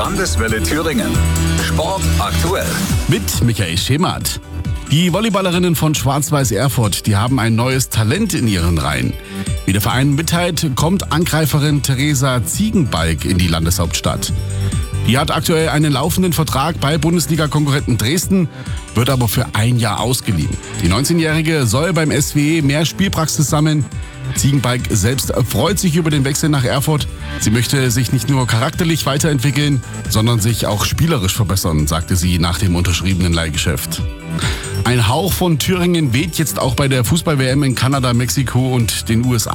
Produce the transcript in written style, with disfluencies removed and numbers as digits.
Landeswelle Thüringen. Sport aktuell. Mit Michael Schemert. Die Volleyballerinnen von Schwarz-Weiß Erfurt, die haben ein neues Talent in ihren Reihen. Wie der Verein mitteilt, kommt Angreiferin Theresa Ziegenbalg in die Landeshauptstadt. Die hat aktuell einen laufenden Vertrag bei Bundesliga-Konkurrenten Dresden, wird aber für ein Jahr ausgeliehen. Die 19-Jährige soll beim SWE mehr Spielpraxis sammeln. Ziegenbalg selbst freut sich über den Wechsel nach Erfurt. Sie möchte sich nicht nur charakterlich weiterentwickeln, sondern sich auch spielerisch verbessern, sagte sie nach dem unterschriebenen Leihgeschäft. Ein Hauch von Thüringen weht jetzt auch bei der Fußball-WM in Kanada, Mexiko und den USA.